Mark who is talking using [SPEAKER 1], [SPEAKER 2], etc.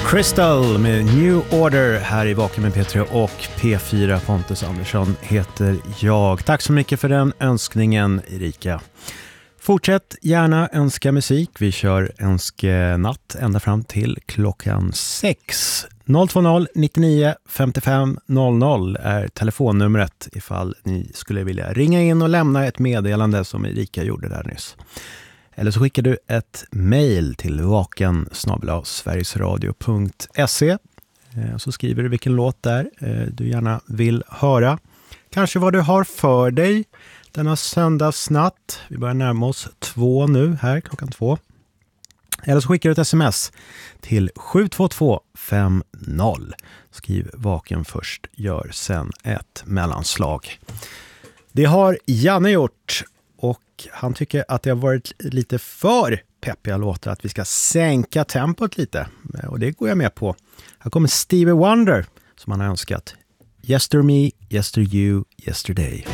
[SPEAKER 1] Crystal med New Order här i Vaken med P3 och P4. Pontus Andersson heter jag. Tack så mycket för den önskningen, Erika. Fortsätt gärna önska musik. Vi kör önskenatt ända fram till klockan 6. 020 99 55 00 är telefonnumret ifall ni skulle vilja ringa in och lämna ett meddelande som Erika gjorde där nyss. Eller så skickar du ett mejl till vaken@sverigesradio.se. Så skriver du vilken låt där du gärna vill höra. Kanske vad du har för dig denna söndagsnatt. Vi börjar närma oss 2 nu här, klockan 2. Eller så skickar du ett sms till 72250. Skriv vaken först, gör sen ett mellanslag. Det har Janne gjort. Och han tycker att det har varit lite för peppiga låtar, att vi ska sänka tempot lite. Och det går jag med på. Här kommer Stevie Wonder som han har önskat. Yester me, yester you, yesterday.